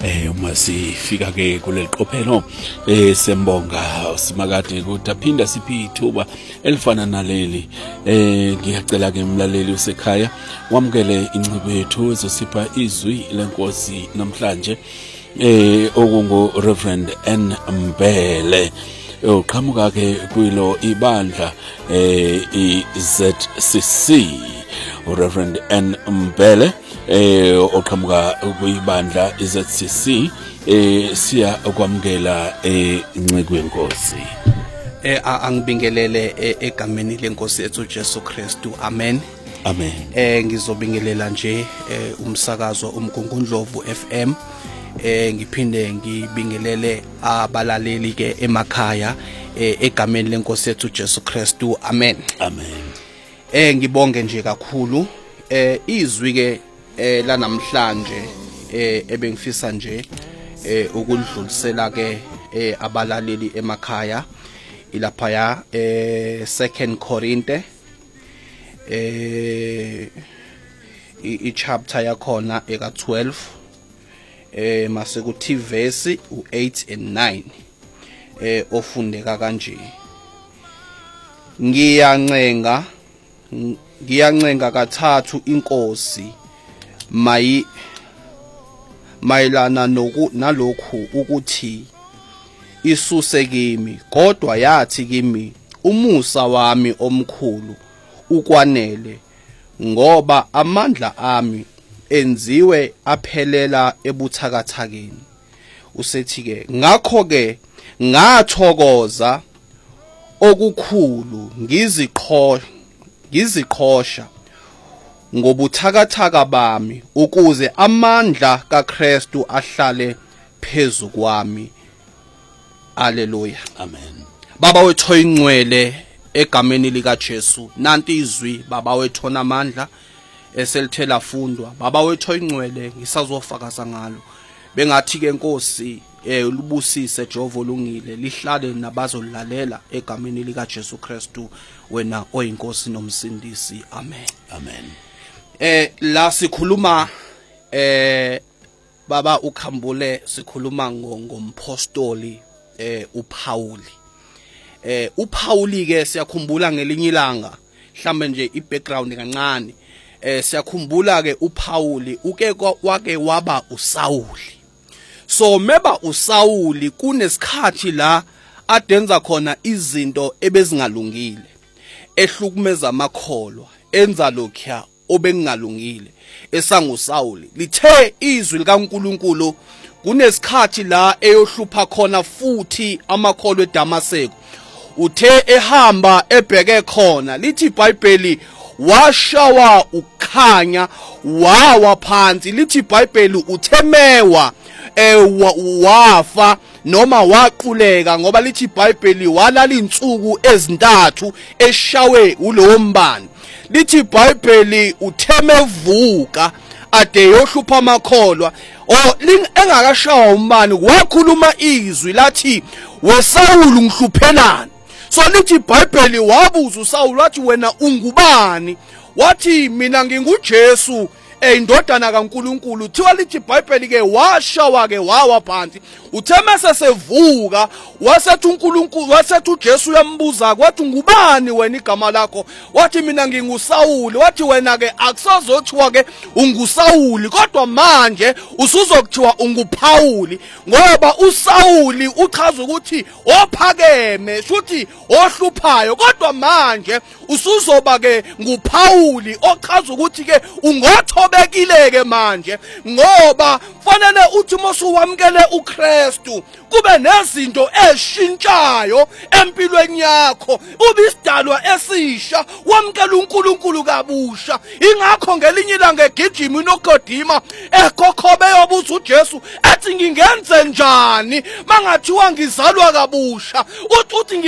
uma sifika ke kuleli qophelo sembonga simakade ukuthi aphinda siphi ithuba elifana naleli ngiyacela ke umlaleli usekhaya wamukele incebo yethu ezosipha izwi lenkosi namhlanje okungo Reverend N Mbele uqhamuka ke kwilo ibandla iZCC Reverend N Mbele oqhamuka kuyibandla iZCC siya kwamukela inceke yenkosi angibingelele egameni lenkosi ethu Jesu Kristu amen amen ngizobingelela nje umsakazo umgungundlovu FM ngiphinde ngibingelele abalaleli ke emakhaya egameni lenkosi ethu Jesu Kristu amen amen ngibonge nje kakhulu izwi ke lanamhlanje ebengifisa nje ukudlulisela ke abalaleli emakhaya ilapha ya 2 Korinte i-chapter yakhona eka 12 mase kuthi verse u8 and 9 ofundeka kanje ngiyancenga kathathu inkosi mayelana nalokhu ukuthi isuse kimi kodwa yathi kimi umusa wami omkhulu ukwanele ngoba amandla ami enziwe aphelela ebuthakathakeni usethi ke ngakho ke ngathokoza okukhulu ngiziqhosha ngobuthakathaka bami ukuze amandla kaKristu ahlale phezu kwami haleluya amen baba wethu oyingcwele egameni lika Jesu nanti izwi baba wethu onamandla eselithela fundwa baba wethu oyingcwele ngisazofakaza ngalo bengathi ke Nkosi ulubusise Jehova olungile lihlale nabazolalela egameni lika Jesu Kristu wena oyinkosi nomsindisi amen amen la sikhuluma baba ukhambule sikhuluma ngompostoli uPauli uPauli ke siyakhumbula ngelinye ilanga mhlambe nje ibackground kancane siyakhumbula ke uPauli wake waba uSawuli so meba uSawuli kunesikhathi la adenza khona izinto ebezingalungile ehlukumeza amakholwa enza lokho obengalungile esanguSawuli lithe izwi likaNkuluNkulu kunesikhathi la eyohlupha khona futhi amakholwa eDamaseko uthe ehamba ebheke khona lithi iBhayibheli washawa ukhanya wawa phansi lithi iBhayibheli uthemewa wafa noma waquleka ngoba lithi iBhayibheli walala insuku ezintathu eshawe ulowo mbani lithi iBhayibheli uthemevuka ade yohlupha amakholwa engakashawa umbani wakhuluma izwi lathi weSawuli ngihluphelani so lithi iBhayibheli wabuza uSawuli wathi wena ungubani wathi mina nginguJesu indodana kaNkuluNkulu thiwa lithi iBhayibheli ke washawa ke wawa phansi uthe mase sevuka wasethi uNkulunkulu wasethi uJesu uyambuza wathi ngubani wena igama lakho wathi mina nginguSawuli wathi wena ke akusazothiwa ke unguSawuli kodwa manje usuzokuthiwa unguPauli ngoba uSawuli uchaza ukuthi ophakeme futhi ohluphayo kodwa manje usuzoba ke nguPauli ochaza ukuthi ke ungothobekile manje ngoba fanele uthi mosuwamkele uKristu kube nezinto ezishintshayo empilweni yakho ube isidalwa esisha wamkela uNkulunkulu kabusha ingakho ngelinye ilanga egijima inogodima ekhokhobe yobuza uJesu ethi ngingenze njani mangathiwa ngizalwa kabusha uthi